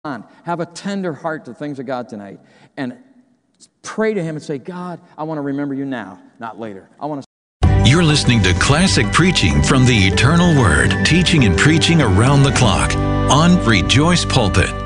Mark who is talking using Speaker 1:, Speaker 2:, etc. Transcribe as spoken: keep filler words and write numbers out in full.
Speaker 1: on. Have a tender heart to things of God tonight. And pray to Him and say, God, I want to remember you now, not later. I want to.
Speaker 2: You're listening to classic preaching from the Eternal Word, teaching and preaching around the clock on Rejoice Pulpit.